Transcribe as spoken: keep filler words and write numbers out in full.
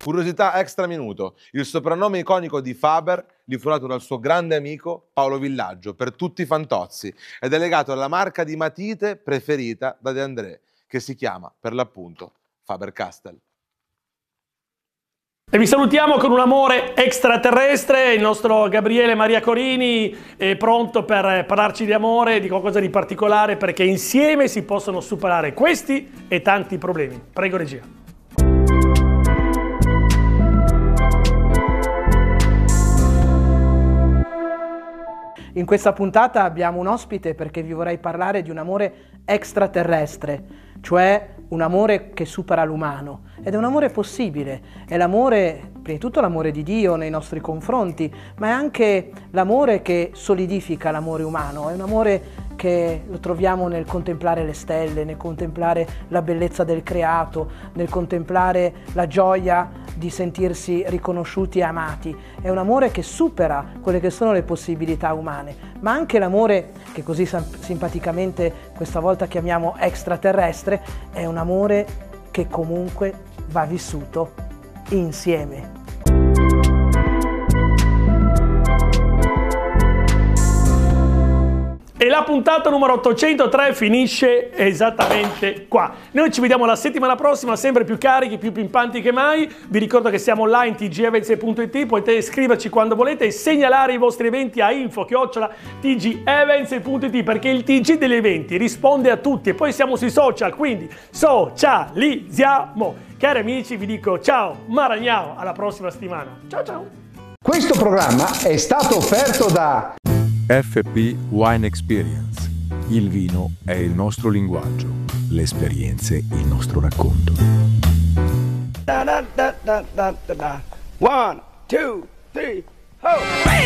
Curiosità extra minuto. Il soprannome iconico di Faber gli fu dato dal suo grande amico Paolo Villaggio per tutti i fantozzi ed è legato alla marca di matite preferita da De André, che si chiama per l'appunto Faber-Castell. E vi salutiamo con un amore extraterrestre. Il nostro Gabriele Maria Corini è pronto per parlarci di amore, di qualcosa di particolare, perché insieme si possono superare questi e tanti problemi. Prego regia. In questa puntata abbiamo un ospite perché vi vorrei parlare di un amore extraterrestre, cioè un amore che supera l'umano. Ed è un amore possibile, è l'amore, prima di tutto l'amore di Dio nei nostri confronti, ma è anche l'amore che solidifica l'amore umano, è un amore che lo troviamo nel contemplare le stelle, nel contemplare la bellezza del creato, nel contemplare la gioia di sentirsi riconosciuti e amati. È un amore che supera quelle che sono le possibilità umane, ma anche l'amore che così simpaticamente questa volta chiamiamo extraterrestre, è un amore che comunque va vissuto insieme. E la puntata numero ottocentotre finisce esattamente qua. Noi ci vediamo la settimana prossima, sempre più carichi, più pimpanti che mai. Vi ricordo che siamo online, t g events punto it, potete scriverci quando volete e segnalare i vostri eventi a info chiocciola t g events punto it, perché il T G degli eventi risponde a tutti e poi siamo sui social, quindi socializziamo. Cari amici, vi dico ciao, maragnao, alla prossima settimana. Ciao ciao. Questo programma è stato offerto da F P Wine Experience. Il vino è il nostro linguaggio, le esperienze il nostro racconto. Da, da, da, da, da, da. One, two, three, ho!